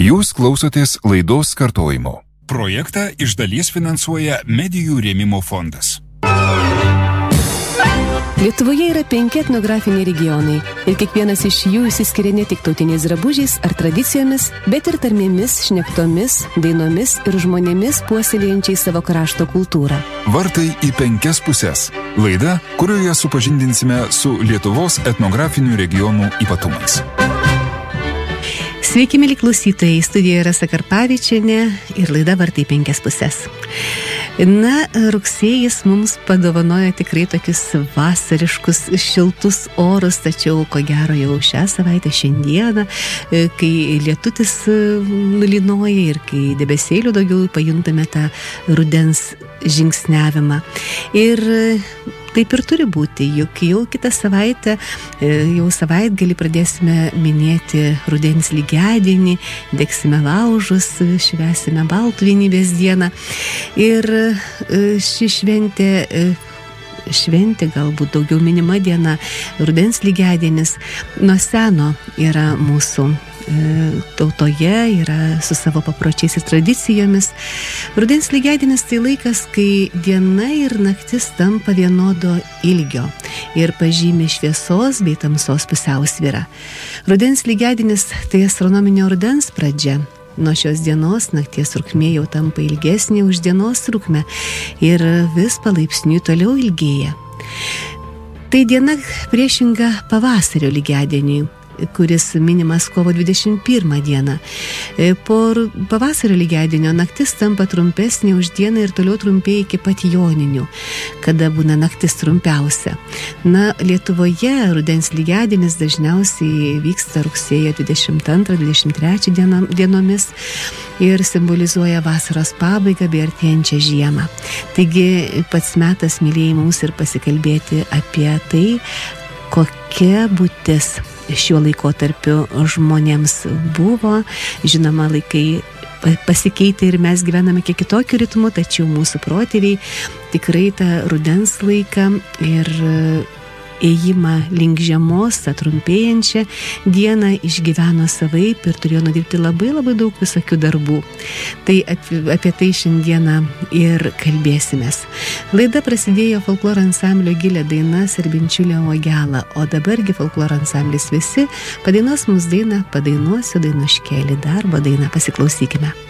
Jūs klausotės laidos kartojimo. Projektą iš dalies finansuoja Medijų rėmimo fondas. Lietuvoje yra 5 etnografiniai regionai ir kiekvienas iš jų išsiskiria ne tik tautiniais drabužiais ar tradicijomis, bet ir tarmėmis, šnektomis, dainomis ir žmonėmis puoselėjančiais savo krašto kultūrą. Vartai į 5 puses. Laida, kurioje supažindinsime su Lietuvos etnografinių regionų ypatumais. Sveiki, mėly klausytojai, studijoje Rasa Karpavičienė ir laida Vartai į 5 puses. Na, rugsėjis mums padovanojo tikrai tokius vasariškus, šiltus orus, tačiau ko gero jau šią savaitę šiandieną, kai lietutis nulynoja ir kai debesėlių daugiau pajuntame tą rudens žingsniavimą. Ir taip ir turi būti, juk jau kitą savaitę, jau savaitgalį pradėsime minėti rudens lygiadienį, degsime laužus, švęsime baltų vienybės dieną. Ir ši šventė galbūt daugiau minima diena, rudens lygiadienis, nuo seno yra mūsų tautoje, yra su savo papročiais ir tradicijomis. Rudens lygiadienis tai laikas, kai diena ir naktis tampa vienodo ilgio ir pažymi šviesos bei tamsos pusiausvyrą. Rudens lygiadienis tai astronominio rudens pradžia. Nuo šios dienos nakties trukmė jau tampa ilgesnė už dienos trukmę ir vis palaipsniui toliau ilgėja. Tai diena priešinga pavasario lygiadieniui, kuris minimas kovo 21 dieną. Po pavasario lygiadienio naktis tampa trumpesnė už dieną ir toliau trumpėja iki pat joninių, kada būna naktis trumpiausia. Na, Lietuvoje rudens lygiadienis dažniausiai vyksta rugsėjo 22-23 dienomis ir simbolizuoja vasaros pabaigą bei artėjančią žiemą. Taigi pats metas, mylėjai, mums ir pasikalbėti apie tai, kokia būtis šiuo laikotarpiu žmonėms buvo. Žinoma, laikai pasikeitė ir mes gyvename kiek kitokiu ritmu, tačiau mūsų protėviai tikrai tą rudens laiką ir ėjimą link žiemos, trumpėjančią dieną išgyveno savaip ir turėjo nudirbti labai daug visokių darbų. Tai apie tai šiandieną ir kalbėsimės. Laida prasidėjo folkloro ansamblio Gilė daina Serbinčiulė Ogela, o dabargi folkloro ansamblis Visi padainuos mums dainą Padainuosiu dainuškėlį, darbo dainą, pasiklausykime.